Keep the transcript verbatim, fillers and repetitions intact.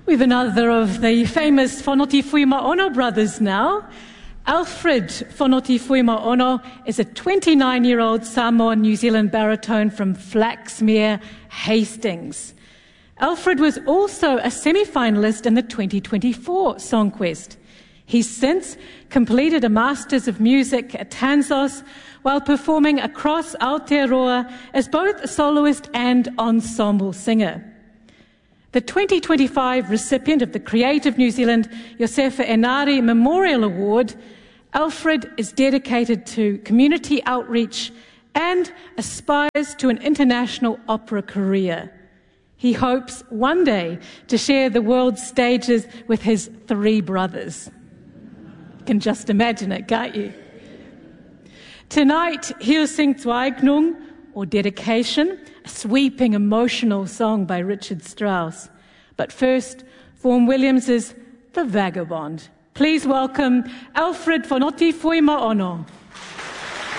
We've another of the famous Fonoti Fuimaono brothers now. Alfred Fonoti Fuimaono is a twenty-nine-year-old Samoan New Zealand baritone from Flaxmere, Hastings. Alfred was also a semi-finalist in the twenty twenty-four Songquest. He's since completed a Masters of Music at Tanzos while performing across Aotearoa as both a soloist and ensemble singer. The twenty twenty-five recipient of the Creative New Zealand Josefa Enari Memorial Award, Alfred is dedicated to community outreach and aspires to an international opera career. He hopes one day to share the world's stages with his three brothers. You can just imagine it, can't you? Tonight, he'll sing Zweignung, or Dedication, a sweeping emotional song by Richard Strauss. But first, Vaughan Williams' The Vagabond. Please welcome Alfred Fonoti Fuimaono.